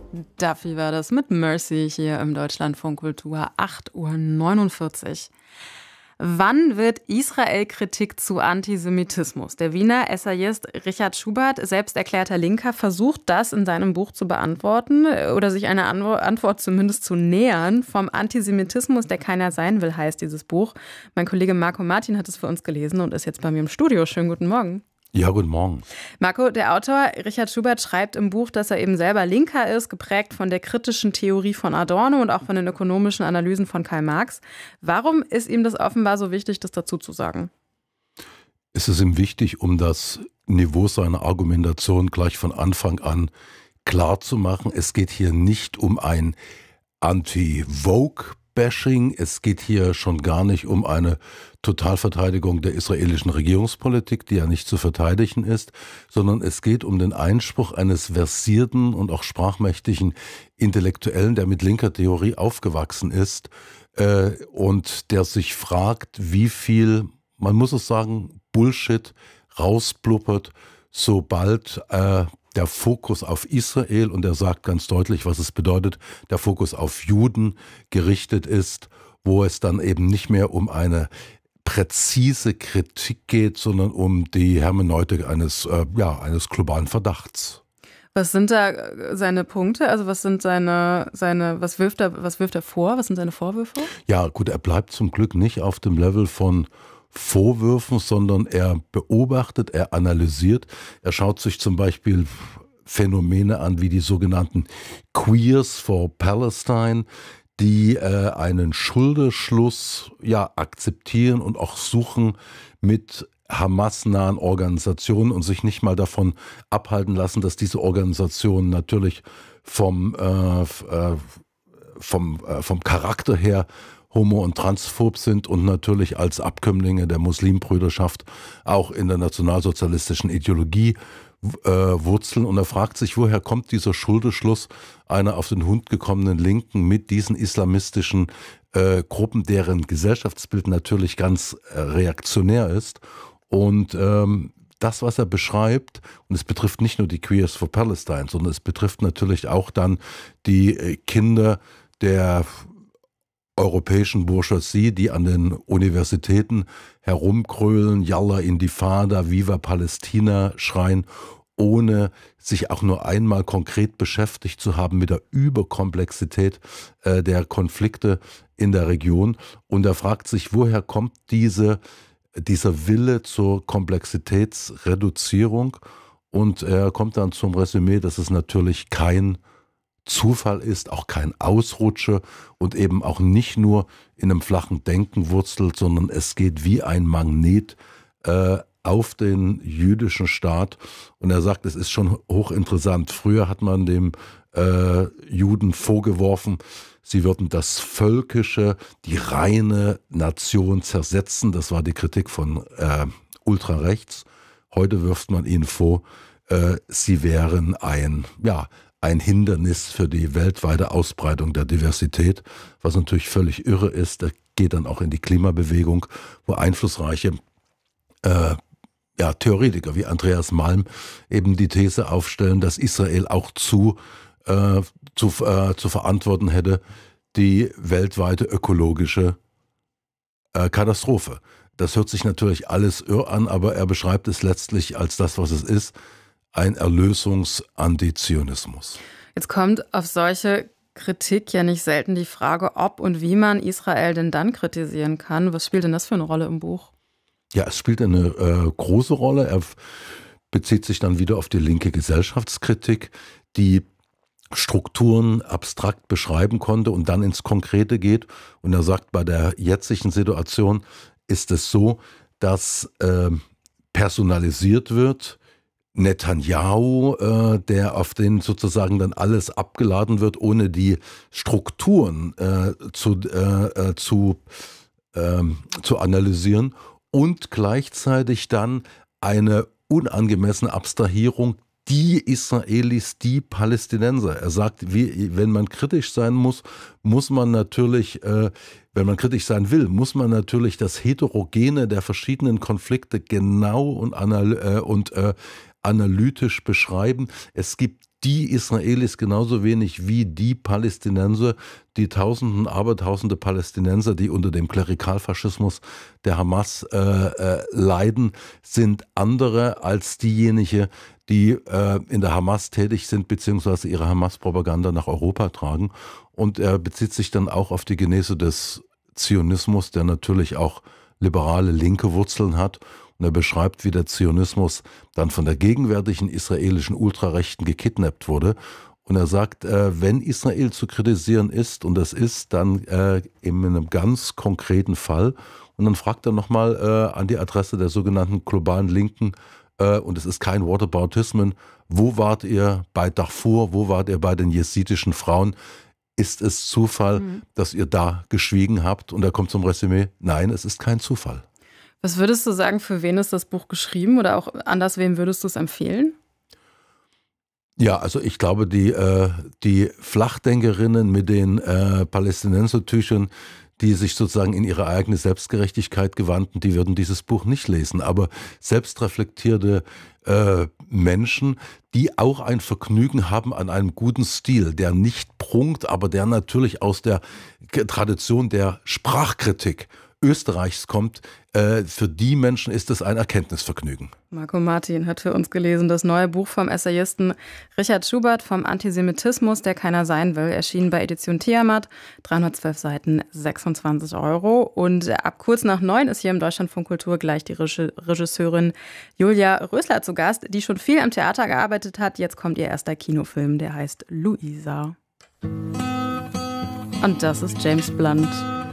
Duffy war das mit Mercy hier im Deutschlandfunk Kultur, 8:49 Uhr. Wann wird Israel-Kritik zu Antisemitismus? Der Wiener Essayist Richard Schubert, selbst erklärter Linker, versucht das in seinem Buch zu beantworten oder sich eine Antwort zumindest zu nähern. Vom Antisemitismus, der keiner sein will, heißt dieses Buch. Mein Kollege Marco Martin hat es für uns gelesen und ist jetzt bei mir im Studio. Schönen guten Morgen. Ja, guten Morgen. Marco, der Autor Richard Schubert schreibt im Buch, dass er eben selber Linker ist, geprägt von der kritischen Theorie von Adorno und auch von den ökonomischen Analysen von Karl Marx. Warum ist ihm das offenbar so wichtig, das dazu zu sagen? Es ist ihm wichtig, um das Niveau seiner Argumentation gleich von Anfang an klar zu machen. Es geht hier nicht um ein Anti-Vogue-Bashing. Es geht hier schon gar nicht um eine Totalverteidigung der israelischen Regierungspolitik, die ja nicht zu verteidigen ist, sondern es geht um den Einspruch eines versierten und auch sprachmächtigen Intellektuellen, der mit linker Theorie aufgewachsen ist und der sich fragt, wie viel, man muss es sagen, Bullshit rausblubbert, sobald der Fokus auf Israel, und er sagt ganz deutlich, was es bedeutet, der Fokus auf Juden gerichtet ist, wo es dann eben nicht mehr um eine präzise Kritik geht, sondern um die Hermeneutik eines globalen Verdachts. Was sind da seine Punkte? Also was sind was wirft er vor? Was sind seine Vorwürfe? Ja, gut, er bleibt zum Glück nicht auf dem Level von Vorwürfen, sondern er beobachtet, er analysiert, er schaut sich zum Beispiel Phänomene an wie die sogenannten Queers for Palestine, die einen Schulterschluss akzeptieren und auch suchen mit Hamas-nahen Organisationen und sich nicht mal davon abhalten lassen, dass diese Organisationen natürlich vom Charakter her homo- und transphob sind und natürlich als Abkömmlinge der Muslimbrüderschaft auch in der nationalsozialistischen Ideologie wurzeln. Und er fragt sich, woher kommt dieser Schulterschluss einer auf den Hund gekommenen Linken mit diesen islamistischen Gruppen, deren Gesellschaftsbild natürlich ganz reaktionär ist. Und das, was er beschreibt, und es betrifft nicht nur die Queers for Palestine, sondern es betrifft natürlich auch dann die Kinder der europäischen Bourgeoisie, die an den Universitäten herumkrölen, Yalla Intifada, Viva Palästina schreien, ohne sich auch nur einmal konkret beschäftigt zu haben mit der Überkomplexität der Konflikte in der Region. Und er fragt sich, woher kommt dieser Wille zur Komplexitätsreduzierung? Und er kommt dann zum Resümee, dass es natürlich kein Zufall ist, auch kein Ausrutscher und eben auch nicht nur in einem flachen Denken wurzelt, sondern es geht wie ein Magnet auf den jüdischen Staat. Und er sagt, es ist schon hochinteressant. Früher hat man dem Juden vorgeworfen, sie würden das Völkische, die reine Nation zersetzen. Das war die Kritik von Ultrarechts. Heute wirft man ihnen vor, sie wären ein Hindernis für die weltweite Ausbreitung der Diversität, was natürlich völlig irre ist. Das geht dann auch in die Klimabewegung, wo einflussreiche Theoretiker wie Andreas Malm eben die These aufstellen, dass Israel auch zu verantworten hätte, die weltweite ökologische Katastrophe. Das hört sich natürlich alles irr an, aber er beschreibt es letztlich als das, was es ist, ein Erlösungs-Antizionismus. Jetzt kommt auf solche Kritik ja nicht selten die Frage, ob und wie man Israel denn dann kritisieren kann. Was spielt denn das für eine Rolle im Buch? Ja, es spielt eine große Rolle. Er bezieht sich dann wieder auf die linke Gesellschaftskritik, die Strukturen abstrakt beschreiben konnte und dann ins Konkrete geht. Und er sagt, bei der jetzigen Situation ist es so, dass personalisiert wird. Netanyahu, der auf den sozusagen dann alles abgeladen wird, ohne die Strukturen zu analysieren und gleichzeitig dann eine unangemessene Abstrahierung, die Israelis, die Palästinenser. Er sagt, wenn man kritisch sein muss man natürlich, wenn man kritisch sein will, muss man natürlich das Heterogene der verschiedenen Konflikte genau und analytisch beschreiben. Es gibt die Israelis genauso wenig wie die Palästinenser, die Tausenden, Abertausende Palästinenser, die unter dem Klerikalfaschismus der Hamas leiden, sind andere als diejenigen, die in der Hamas tätig sind, beziehungsweise ihre Hamas-Propaganda nach Europa tragen. Und er bezieht sich dann auch auf die Genese des Zionismus, der natürlich auch liberale linke Wurzeln hat. Und er beschreibt, wie der Zionismus dann von der gegenwärtigen israelischen Ultrarechten gekidnappt wurde. Und er sagt, wenn Israel zu kritisieren ist, und das ist dann in einem ganz konkreten Fall, und dann fragt er nochmal an die Adresse der sogenannten globalen Linken, und es ist kein Whataboutism, wo wart ihr bei Darfur, wo wart ihr bei den jesidischen Frauen? Ist es Zufall, dass ihr da geschwiegen habt? Und er kommt zum Resümee, nein, es ist kein Zufall. Was würdest du sagen, für wen ist das Buch geschrieben oder auch anders, wem würdest du es empfehlen? Ja, also ich glaube, die Flachdenkerinnen mit den Palästinensertüchern, die sich sozusagen in ihre eigene Selbstgerechtigkeit gewandten, die würden dieses Buch nicht lesen. Aber selbstreflektierte Menschen, die auch ein Vergnügen haben an einem guten Stil, der nicht prunkt, aber der natürlich aus der Tradition der Sprachkritik Österreichs kommt, für die Menschen ist es ein Erkenntnisvergnügen. Marco Martin hat für uns gelesen das neue Buch vom Essayisten Richard Schubert vom Antisemitismus, der keiner sein will, erschienen bei Edition Tiamat, 312 Seiten, 26 €. Und ab kurz nach 9 ist hier im Deutschlandfunk Kultur gleich die Regisseurin Julia Rösler zu Gast, die schon viel am Theater gearbeitet hat. Jetzt kommt ihr erster Kinofilm, der heißt Luisa. Und das ist James Blunt.